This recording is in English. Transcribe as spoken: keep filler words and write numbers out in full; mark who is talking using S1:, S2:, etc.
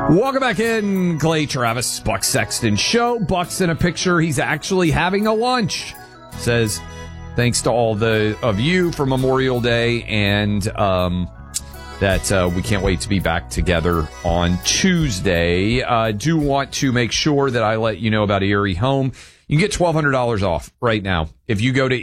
S1: Welcome back in, Clay Travis, Buck Sexton Show. Buck's in a picture. He's actually having a lunch. Says, thanks to all the of you for Memorial Day, and um, that uh, we can't wait to be back together on Tuesday. I uh, do want to make sure that I let you know about Erie Home. You can get twelve hundred dollars off right now if you go to